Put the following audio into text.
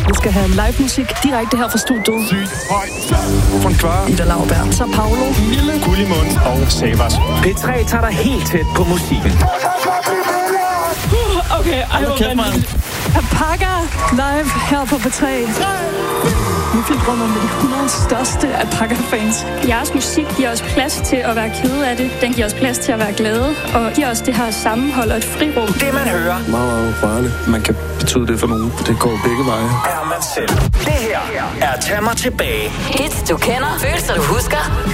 Vi skal have live musik direkte her fra studiet. Sygt højt. Von Kvar, Ida Lauberg, så Paolo, Mille, Gullimund og Savas. P3 tager dig helt tæt på musikken. Okay, ej, hvor vanvittigt. Alpaca live her på P3. Vi fik rundt om de 100 største Alpaca-fans. Jeres musik giver os plads til at være kede af det. Den giver os plads til at være glade. Og giver os det her sammenhold og et frirum. Det man hører, meget farligt. Man kan betyde det for nogen. Det går begge veje. er man selv. Det her er Tag mig tilbage. Hits du kender, følelser du husker.